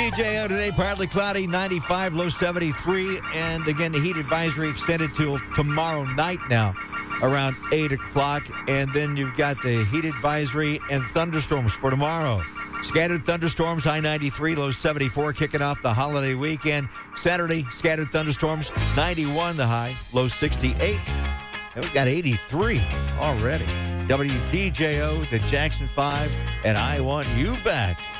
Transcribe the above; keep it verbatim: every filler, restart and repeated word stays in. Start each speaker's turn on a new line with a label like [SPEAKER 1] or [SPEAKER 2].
[SPEAKER 1] D J O today, partly cloudy, ninety-five, low seventy-three. And again, the heat advisory extended till tomorrow night now, around eight o'clock. And then you've got the heat advisory and thunderstorms for tomorrow. Scattered thunderstorms, high ninety-three, low seventy-four, kicking off the holiday weekend. Saturday, scattered thunderstorms, ninety-one the high, low sixty-eight. And we've got eighty-three already. W D J O, the Jackson five, and I Want You Back.